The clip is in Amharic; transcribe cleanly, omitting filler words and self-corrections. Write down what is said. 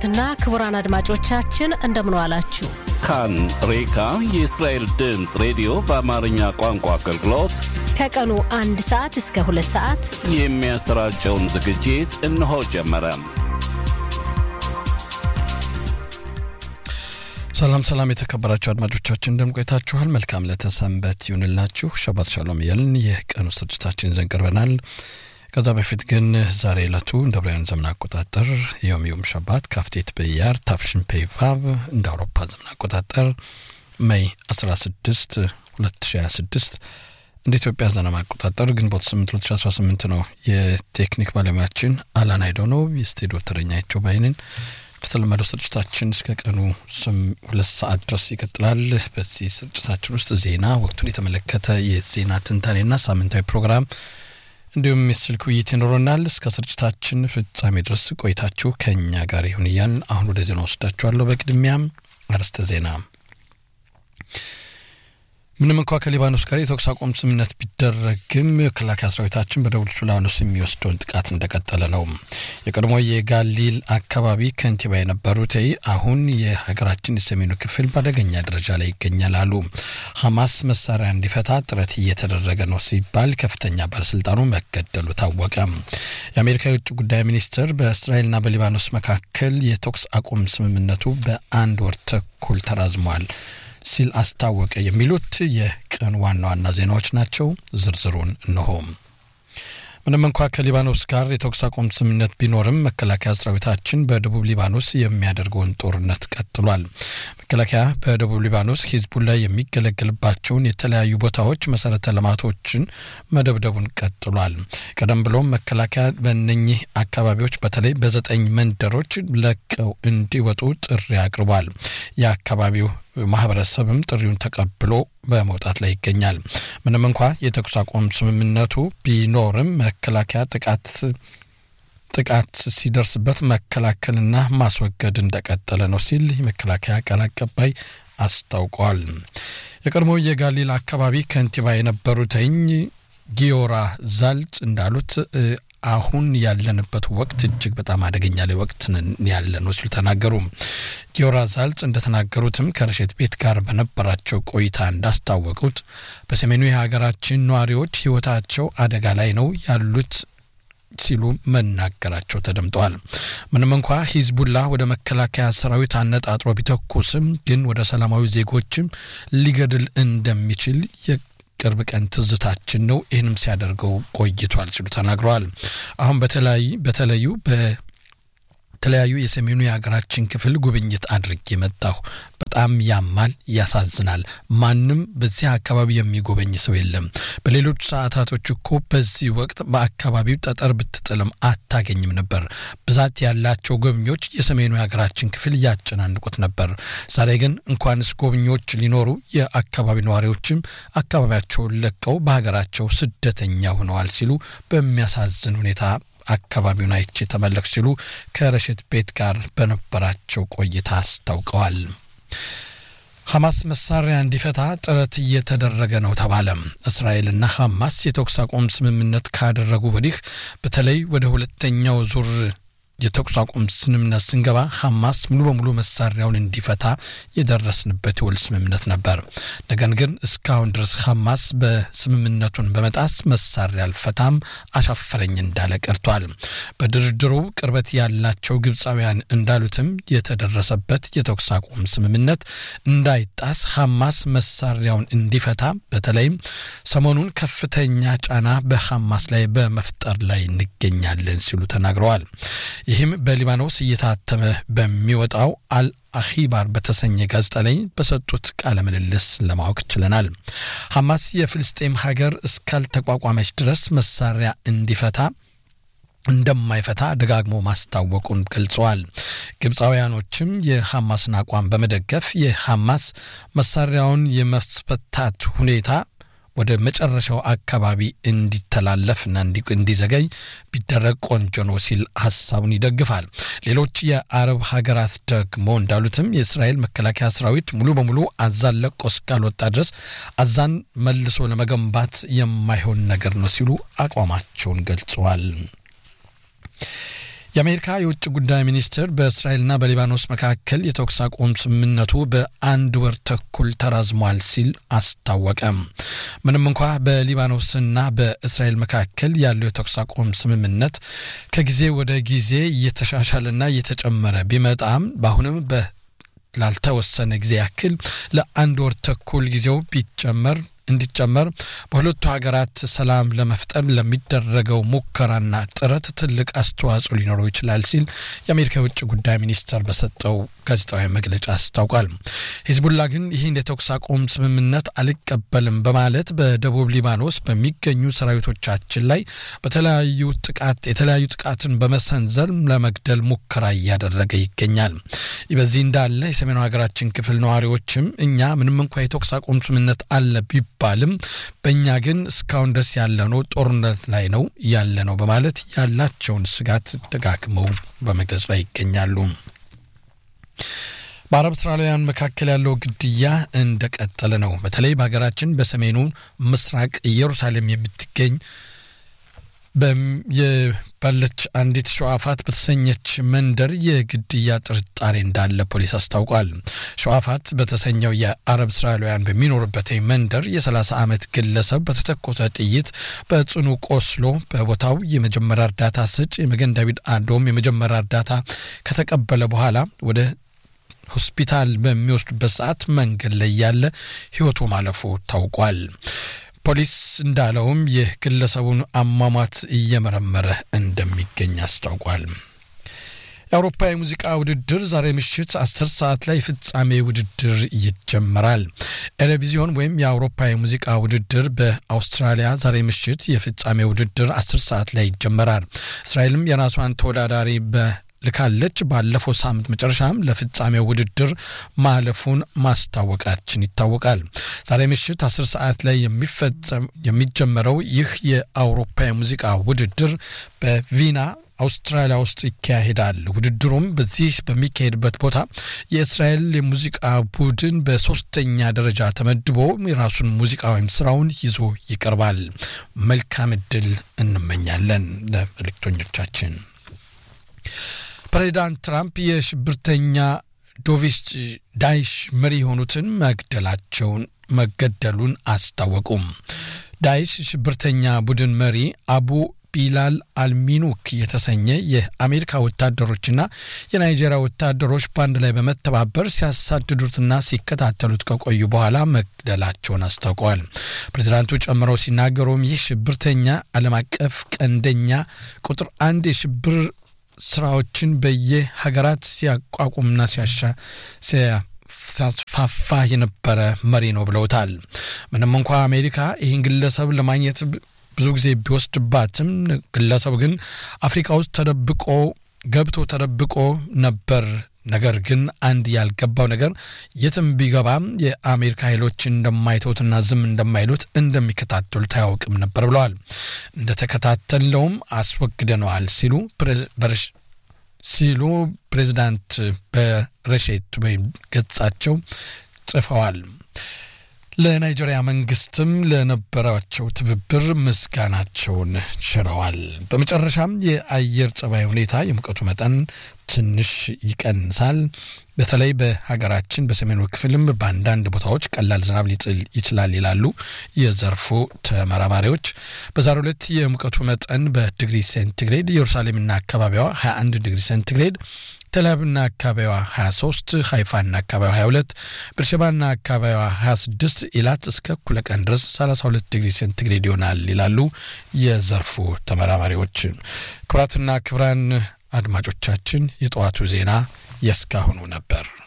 ክቡራትና ክቡራን አድማጮቻችን እንደምን ዋላችሁ። ካን ሬካ የእስራኤል ድምጽ ሬዲዮ በአማርኛ ቋንቋ አገልግሎት ከቀኑ 1 ሰዓት እስከ 2 ሰዓት የሚያሰራጨውን ዝግጅት እነሆ ጀመረ። ሰላም የተከበራችሁ አድማጮቻችን እንደምን ቆይታችኋል? መልካም ለተሰንበት ይሁንላችሁ። ሸባት ሻሎም ይልን የቀኑ ስርጭታችን ይዘን ቀርበናል። ከዛ በፊት ግን ዛሬ ዕለቱ እንደ ብራያን ዘመን አቆጣጠር የዮም ሸባት ካፍቴት በያር ታፍሽን ፔቫቭ እንደ አውሮፓ ዘመን አቆጣጠር ሜይ 16 2026 እንደ ኢትዮጵያ ዘመን አቆጣጠር ግንቦት 8 2018 ነው። የቴክኒክ ባለሙያችን አላን አይዶ ነው። የስቱዲዮ ተረኛቸው ባይነን በተለመደው ስርጭታችን እስከ ቀኑ 2 ሰዓት ድረስ ይቀጥላል። በዚህ ስርጭታችን ውስጥ ዜና፣ ወቅቱን የተመለከተ የዜና ትንታኔና ሳምንታዊ ፕሮግራም እንዲሁም የስልክ ውይይት ይኖረናል። እስከ ስርጭታችን ፍጻሜ ድረስ ቆይታችሁ ከኛ ጋር ይሁን እያልን አሁን ወደ ዜና ወስዳችኋለሁ። በቅድሚያም አርዕስተ ዜና። ምንም እንኳን ከሊባኖስ ጋር የተኩስ አቁም ስምምነት ቢደረግም መከላከያ ሰራዊታችን በደቡብ ሱዳን ውስጥ የሚወስደውን ጥቃት እንደቀጠለ ነው። የቀድሞ የጋሊል አካባቢ ከንቲባ የነበሩት አሁን የሀገራችን የሰሜኑ ክፍል በአደገኛ ደረጃ ላይ ይገኛል አሉ። ሐማስ መሳሪያ እንዲፈታ ጥረት እየተደረገ ነው ሲባል ከፍተኛ ባለስልጣኑ መገደሉ ታወቀ። የአሜሪካ የውጭ ጉዳይ ሚኒስትር በእስራኤልና በሊባኖስ መካከል የተኩስ አቁም ስምምነቱ በአንድ ወር ተኩል ተራዝሟል ሲል አስታወቀ። የሚሉት የቀን ዋና ዜናዎች ናቸው። ዝርዝሩን እነሆ። ምንም እንኳን ከሊባኖስ ጋር የተኩስ አቁም ስምምነት ቢኖርም መከላከያ ሰራዊታችን በደቡብ ሊባኖስ የሚያደርገውን ጦርነት ቀጥሏል። መከላከያ በደቡብ ሊባኖስ ሂዝቡላ የሚገለገልባቸውን የተለያዩ ቦታዎች መሰረተ ልማቶችን መደብደቡን ቀጥሏል። ቀደም ብሎም መከላከያ በእነኚህ አካባቢዎች በተለይ በ9 መንደሮች ለቀው እንዲወጡ ጥሪ አቅርቧል። የአካባቢው ማህበረሰብም ጥሪውን ተቀብሎ በመውጣት ላይ ይገኛል። ምንም እንኳን የተኩስ አቁም ስምምነቱ ቢኖርም መከላከያ ጥቃት ሲደርስበት መከላከልና ማስወገድ እንደቀጠለ ነው ሲል የመከላከያ ቃል አቀባይ አስታውቋል። የቀድሞ የጋሊል አካባቢ ከንቲባ የነበሩት ጊዮራ ዛልጽ እንዳሉት አሁን ያለንበት ወቅት እጅግ በጣም አደገኛ ላይ ወቅት ያለነው ሲሉ ተናገሩ። ጊዮራ ዛልጽ እንደተናገሩትም ከረሸት ቤት ጋር በነበራቸው ቆይታ እንዳስታወቁት በሰሜኑ የሀገራችን ነዋሪዎች ህይወታቸው አደጋ ላይ ነው ያሉት ሲሉ መናገራቸው ተደምጠዋል። ምንም እንኳን ሂዝቡላ ወደ መከላከያ ሰራዊት አነጣጥሮ ቢተኩስም ግን ወደ ሰላማዊ ዜጎችም ሊገድል እንደሚችል ቅርብ ቀን ትዝታችን ነው፣ ይህንም ሲያደርገው ቆይቷል ሲሉ ተናግረዋል። አሁን በተለያዩ የሰሜኑ የሀገራችን ክፍል ጉብኝት አድርጌ መጣሁ። በጣም ያማል፣ ያሳዝናል። ማንም በዚህ አካባቢ የሚጎበኝ ሰው የለም። በሌሎች ሰዓታቶች እኮ በዚህ ወቅት በአካባቢው ጠጠር ብትጥልም አታገኝም ነበር። ብዛት ያላቸው ጎብኚዎች የሰሜኑ የሀገራችን ክፍል ያጨናንቁት ነበር። ዛሬ ግን እንኳንስ ጎብኚዎች ሊኖሩ የአካባቢ ነዋሪዎችም አካባቢያቸውን ለቀው በሀገራቸው ስደተኛ ሆነዋል ሲሉ በሚያሳዝን ሁኔታ አካባቢውን አይቼ ተመለክ ሲሉ ከረሸት ቤት ጋር በነበራቸው ቆይታ አስታውቀዋል። ሐማስ መሳሪያ እንዲፈታ ጥረት እየተደረገ ነው ተባለ። እስራኤልና ሐማስ የተኩስ አቁም ስምምነት ካደረጉ ወዲህ በተለይ ወደ ሁለተኛው ዙር የተኩስ አቁም ስምምነት ስንገባ ሐማስ ሙሉ በሙሉ መሳሪያውን እንዲፈታ የደረስንበት የውል ስምምነት ነበር። ነገር ግን እስካሁን ድረስ ሐማስ በስምምነቱን በመጣስ መሳሪያ አልፈታም አሻፈረኝ እንዳለ ቀርቷል። በድርድሩ ቅርበት ያላቸው ግብጻውያን እንዳሉትም የተደረሰበት የተኩስ አቁም ስምምነት እንዳይጣስ ሐማስ መሳሪያውን እንዲፈታ በተለይም ሰሞኑን ከፍተኛ ጫና በሐማስ ላይ በመፍጠር ላይ እንገኛለን ሲሉ ተናግረዋል። ይህም በሊባኖስ እየታተመ በሚወጣው አልአኺባር በተሰኘ ጋዜጣ ላይ በሰጡት ቃለ ምልልስ ለማወቅ ችለናል። ሐማስ የፍልስጤም ሀገር እስካልተቋቋመች ድረስ መሳሪያ እንደማይፈታ ደጋግሞ ማስታወቁን ገልጸዋል። ግብጻውያኖችም የሐማስን አቋም በመደገፍ የሐማስ መሳሪያውን የመስፈታት ሁኔታ ወደ መጨረሻው አካባቢ እንዲተላለፍና እንዲዘገይ ቢደረግ ቆንጆ ነው ሲል ሐሳቡን ይደግፋል። ሌሎች የአረብ ሀገራት ደግሞ እንዳሉትም የእስራኤል መከላከያ ሰራዊት ሙሉ በሙሉ አዛን ለቆ እስካልወጣ ድረስ አዛን መልሶ ለመገንባት የማይሆን ነገር ነው ሲሉ አቋማቸውን ገልጸዋል። የአሜሪካ የውጭ ጉዳይ ሚኒስትር በእስራኤልና በሊባኖስ መካከል የተኩስ አቁም ስምምነቱ በአንድ ወር ተኩል ተራዝሟል ሲል አስታወቀ። ምንም እንኳን በሊባኖስና በእስራኤል መካከል ያለው የተኩስ አቁም ስምምነት ከጊዜ ወደ ጊዜ እየተሻሻለና እየተጨመረ ቢመጣም ባሁንም ላልተወሰነ ጊዜ ያክል ለአንድ ወር ተኩል ጊዜው እንዲጨመር በሁለቱ ሀገራት ሰላም ለመፍጠር ለሚደረገው ሙከራና ጥረት ትልቅ አስተዋጽኦ ሊኖረው ይችላል ሲል የአሜሪካ የውጭ ጉዳይ ሚኒስትር በሰጠው ጋዜጣዊ መግለጫ አስታውቋል። ሂዝቡላ ግን ይህን የተኩስ አቁም ስምምነት አልቀበልም በማለት በደቡብ ሊባኖስ በሚገኙ ሰራዊቶቻችን ላይ የተለያዩ ጥቃትን በመሰንዘር ለመግደል ሙከራ እያደረገ ይገኛል። በዚህ እንዳለ የሰሜኑ ሀገራችን ክፍል ነዋሪዎችም እኛ ምንም እንኳን የተኩስ አቁም ስምምነት አለ ቢባልም በእኛ ግን እስካሁን ድረስ ያለነው ጦርነት ላይ ነው ያለነው በማለት ያላቸውን ስጋት ደጋግመው በመግለጽ ላይ ይገኛሉ። በአረብ እስራኤላውያን መካከል ያለው ግድያ እንደቀጠለ ነው። በተለይ በሀገራችን በሰሜኑ ምስራቅ ኢየሩሳሌም የምትገኝ ባለች አንዲት ሸዋፋት በተሰኘች መንደር የግድያ ጥርጣሬ እንዳለ ፖሊስ አስታውቋል። ሸዋፋት በተሰኘው የአረብ እስራኤላውያን በሚኖርበት መንደር የ30 ዓመት ግለሰብ በተተኮሰ ጥይት በጽኑ ቆስሎ በቦታው የመጀመሪያ እርዳታ ሰጪ የመገን ዳዊት አዶም የመጀመሪያ እርዳታ ከተቀበለ በኋላ ወደ ሆስፒታል በሚወስዱበት ሰዓት መንገድ ላይ ያለ ህይወቱ ማለፉ ታውቋል። ፖሊስ እንዳለውም የግለሰቡን አሟሟት እየመረመረ እንደሚገኝ አስታውቋል። የአውሮፓ የሙዚቃ ውድድር ዛሬ ምሽት 10 ሰዓት ላይ ፍጻሜ ውድድር ይጀምራል። ኤሬቪዥን ወይም የአውሮፓ የሙዚቃ ውድድር በአውስትራሊያ ዛሬ ምሽት የፍጻሜ ውድድር 10 ሰዓት ላይ ይጀምራል። እስራኤልም የራሷን ተወዳዳሪ ልካለች። ባለፈው ሳምንት መጨረሻም ለፍጻሜው ውድድር ማለፉን ማስታወቃችን ይታወቃል። ዛሬ ምሽት 10 ሰዓት ላይ የሚጀምረው ይህ የአውሮፓ የሙዚቃ ውድድር በቪና አውስትራሊያ ውስጥ ይካሄዳል። ውድድሩም በዚህ በሚካሄድበት ቦታ የእስራኤል የሙዚቃ ቡድን በሶስተኛ ደረጃ ተመድቦ የራሱን ሙዚቃ ወይም ስራውን ይዞ ይቀርባል። መልካም ዕድል እንመኛለን ለመልእክተኞቻችን። ፕሬዚዳንት ትራምፕ የሽብርተኛ ዳይሽ መሪ የሆኑትን መገደሉን አስታወቁም። ዳይሽ ሽብርተኛ ቡድን መሪ አቡ ቢላል አልሚኑክ የተሰኘ የአሜሪካ ወታደሮችና የናይጄሪያ ወታደሮች ባንድ ላይ በመተባበር ሲያሳድዱትና ሲከታተሉት ከቆዩ በኋላ መግደላቸውን አስታውቀዋል። ፕሬዝዳንቱ ጨምረው ሲናገሩም ይህ ሽብርተኛ ዓለም አቀፍ ቀንደኛ ቁጥር 1 የሽብር ስራዎችን በየሀገራት ሲያቋቁምና ሲያስፋፋ የነበረ መሪ ነው ብለውታል። ምንም እንኳን አሜሪካ ይህን ግለሰብ ለማግኘት ብዙ ጊዜ ቢወስድባትም ግለሰቡ ግን አፍሪካ ውስጥ ተደብቆ ነበር። ነገር ግን አንድ ያልገባው ነገር የትም ቢገባም የአሜሪካ ኃይሎች እንደማይተውትና ዝም እንደማይሉት እንደሚከታተሉ ታያውቅም ነበር ብለዋል። እንደተከታተለውም አስወግደነዋል ሲሉ ፕሬዝዳንት በረሼት ወይም ገጻቸው ጽፈዋል። ለናይጄሪያ መንግስትም ለነበራቸው ትብብር ምስጋናቸውን ችረዋል። በመጨረሻም የአየር ጸባይ ሁኔታ የሙቀቱ መጠን ትንሽ ይቀንሳል። በተለይ በሀገራችን በሰሜኑ ክፍልም በአንዳንድ ቦታዎች ቀላል ዝናብ ሊጥል ይችላል ይላሉ የዘርፉ ተመራማሪዎች። በዛሬው ዕለት የሙቀቱ መጠን በዲግሪ ሴንቲግሬድ ኢየሩሳሌምና አካባቢዋ 21 ዲግሪ ሴንቲግሬድ፣ ተላብና አካባቢዋ 23፣ ሃይፋና አካባቢዋ 22፣ ብርሸባና አካባቢዋ 26፣ ኢላት እስከ እኩለ ቀን ድረስ 32 ዲግሪ ሴንቲግሬድ ይሆናል ይላሉ የዘርፉ ተመራማሪዎች። ክቡራትና ክቡራን አድማጮቻችን የጠዋቱ ዜና የስካሁኑ ነበር።